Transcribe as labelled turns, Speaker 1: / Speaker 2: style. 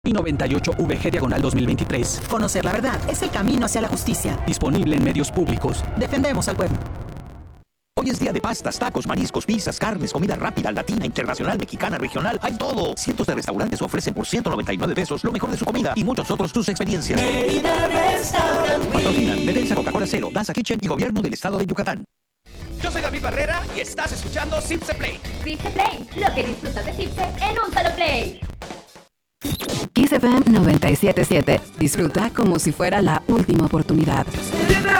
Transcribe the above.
Speaker 1: y 98VG/2023.
Speaker 2: Conocer la verdad es el camino hacia la justicia.
Speaker 1: Disponible en medios públicos.
Speaker 2: Defendemos al pueblo.
Speaker 3: Hoy es día de pastas, tacos, mariscos, pizzas, carnes, comida rápida, latina, internacional, mexicana, regional. Hay todo. Cientos de restaurantes ofrecen por 199 pesos lo mejor de su comida y muchos otros sus experiencias.
Speaker 4: Mérida Restaurant.
Speaker 3: Patrocinan Medensa, Coca-Cola Cero, Danza Kitchen y Gobierno del Estado de Yucatán.
Speaker 5: Yo soy David Barrera y estás escuchando Zipse Play.
Speaker 6: Zipse Play, lo que disfrutas de Zipse en un solo play.
Speaker 7: Kiss FM 97.7. Disfruta como si fuera la última oportunidad.
Speaker 4: Mérida